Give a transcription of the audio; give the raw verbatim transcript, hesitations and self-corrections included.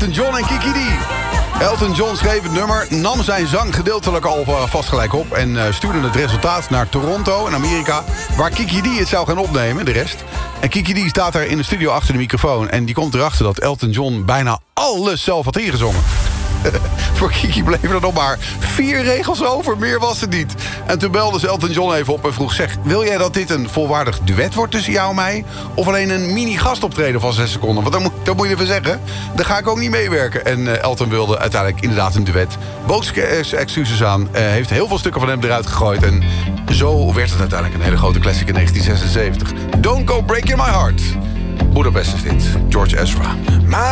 Elton John en Kiki D. Elton John schreef het nummer, nam zijn zang gedeeltelijk al vast gelijk op... en uh, stuurde het resultaat naar Toronto in Amerika... waar Kiki D het zou gaan opnemen, de rest. En Kiki D staat daar in de studio achter de microfoon... en die komt erachter dat Elton John bijna alles zelf had ingezongen. Voor Kiki bleven er nog maar vier regels over, meer was het niet. En toen belde ze Elton John even op en vroeg... zeg, wil jij dat dit een volwaardig duet wordt tussen jou en mij... of alleen een mini-gastoptreden van zes seconden? Want dan moet, dan moet je even zeggen, daar ga ik ook niet meewerken. En uh, Elton wilde uiteindelijk inderdaad een duet. Bood excuses aan, uh, heeft heel veel stukken van hem eruit gegooid... en zo werd het uiteindelijk een hele grote classic in negentien zesenzeventig. Don't Go Breaking My Heart. Budapest is dit, George Ezra.